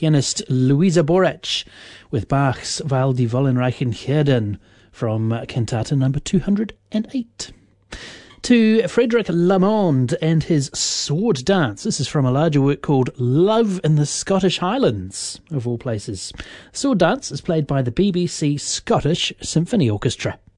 pianist Louisa Borech with Bach's Weil die wollenreichen Herden from Cantata number 208. To Frederick Lamond and his Sword Dance. This is from a larger work called Love in the Scottish Highlands, of all places. Sword Dance is played by the BBC Scottish Symphony Orchestra.